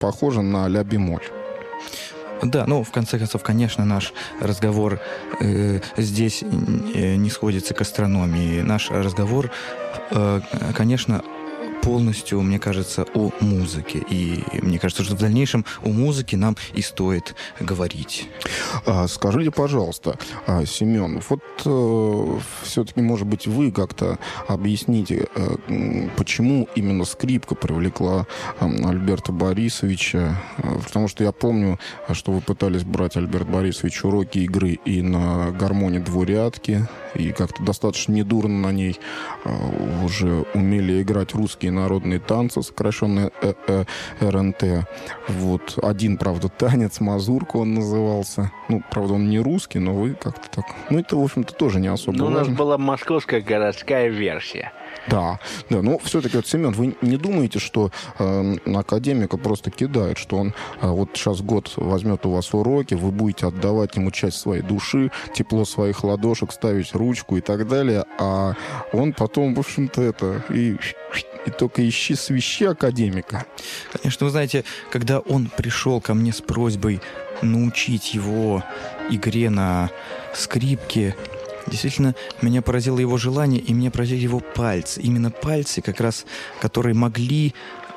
похоже на ля-бемоль. Да, ну, в конце концов, конечно, наш разговор здесь не сходится к астрономии. Наш разговор, конечно, полностью, мне кажется, о музыке. И мне кажется, что в дальнейшем о музыке нам и стоит говорить. Скажите, пожалуйста, Семен, вот все-таки, может быть, вы как-то объясните, почему именно скрипка привлекла Альберта Борисовича? Потому что я помню, что вы пытались брать, Альберт Борисович, уроки игры и на гармоне двурядки, и как-то достаточно недурно на ней уже умели играть русские народные танцы, сокращенные РНТ. Вот. Один, правда, танец, мазурка он назывался. Ну, правда, он не русский, но вы как-то так... Ну, это, в общем-то, тоже не особо важно. У нас была московская городская версия. Да, но все-таки, вот, Семен, вы не думаете, что академика просто кидает, что он вот сейчас год возьмет у вас уроки, вы будете отдавать ему часть своей души, тепло своих ладошек, ставить ручку и так далее, а он потом, в общем-то, и только ищи свищи академика. Конечно, вы знаете, когда он пришел ко мне с просьбой научить его игре на скрипке, действительно, меня поразило его желание, и меня поразили его пальцы. Именно пальцы, как раз, которые могли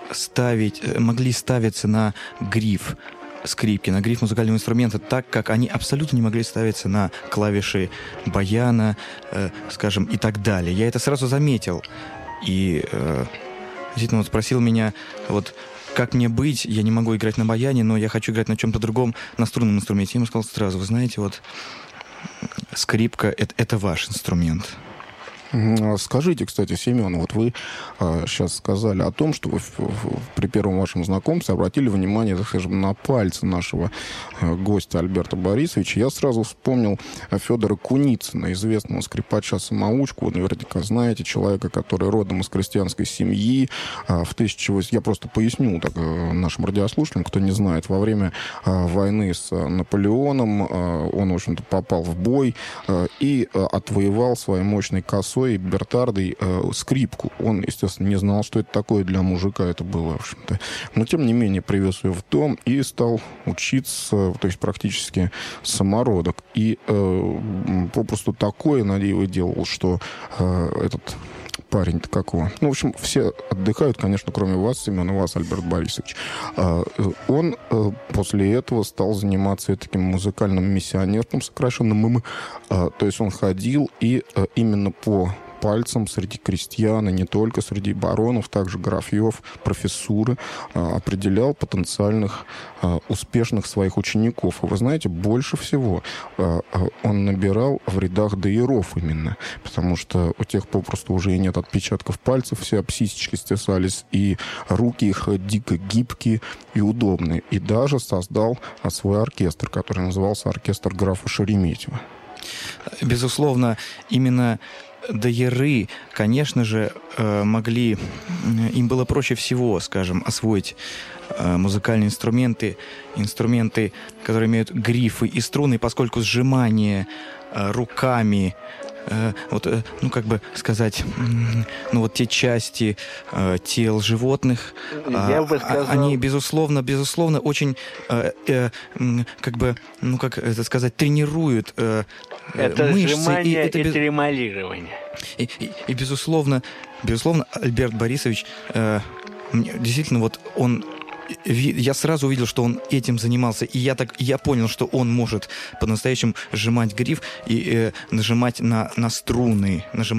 ставиться на гриф скрипки, на гриф музыкального инструмента, так как они абсолютно не могли ставиться на клавиши баяна, скажем, и так далее. Я это сразу заметил. И действительно, он спросил меня, вот, как мне быть, я не могу играть на баяне, но я хочу играть на чем-то другом, на струнном инструменте. Я ему сказал сразу, вы знаете, вот, скрипка — это ваш инструмент. Скажите, кстати, Семен, вот вы сейчас сказали о том, что вы при первом вашем знакомстве обратили внимание, так скажем, на пальцы нашего гостя Альберта Борисовича. Я сразу вспомнил Федора Куницына, известного скрипача-самоучку. Вы наверняка знаете, человека, который родом из крестьянской семьи. Я просто поясню так, нашим радиослушателям, кто не знает, во время войны с Наполеоном он, в общем-то, попал в бой и отвоевал своей мощной косой и бертардой скрипку. Он, естественно, не знал, что это такое для мужика. Это было, в общем-то. Но, тем не менее, привез ее в дом и стал учиться, то есть практически самородок. И попросту такое на диво делал, что этот парень-то какого? Ну, в общем, все отдыхают, конечно, кроме вас, Семен, и вас, Альберт Борисович. Он после этого стал заниматься таким музыкальным миссионерством, сокращенным ММ. То есть он ходил и именно по пальцам среди крестьян, и не только среди баронов, также графьев, профессуры, определял потенциальных успешных своих учеников. И вы знаете, больше всего он набирал в рядах дояров именно, потому что у тех попросту уже и нет отпечатков пальцев, все псисечки стесались, и руки их дико гибкие и удобные. И даже создал свой оркестр, который назывался оркестр графа Шереметьева. Безусловно, именно дояры, конечно же, могли... Им было проще всего, скажем, освоить музыкальные инструменты, которые имеют грифы и струны, поскольку сжимание руками, ну, как бы сказать, ну, вот те части тел животных, я бы сказал... они, безусловно, очень, как бы, ну, как это сказать, тренируют это мышцы. Сжимание и тремолирование. И безусловно, Альберт Борисович, действительно, вот он... Я сразу увидел, что он этим занимался, и я понял, что он может по-настоящему сжимать гриф и нажимать на струны,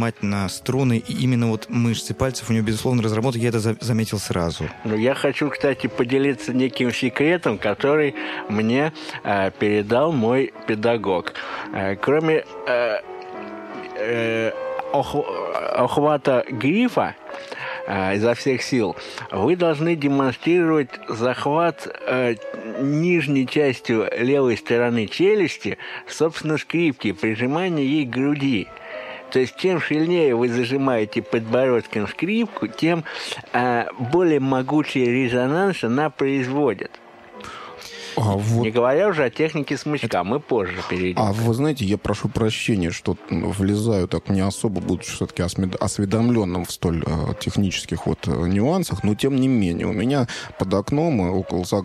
и именно вот мышцы пальцев у него, безусловно, разработаны, я это заметил сразу. Ну, я хочу, кстати, поделиться неким секретом, который мне передал мой педагог. Кроме охвата грифа изо всех сил, вы должны демонстрировать захват нижней частью левой стороны челюсти, собственно, скрипки, прижимание ей к груди. То есть, чем сильнее вы зажимаете подбородком скрипку, тем более могучий резонанс она производит. Не говоря уже о технике смычка, мы позже перейдем. Вы знаете, я прошу прощения, что влезаю так не особо, будучи все-таки осведомленным в столь технических нюансах, но тем не менее, у меня под окном, около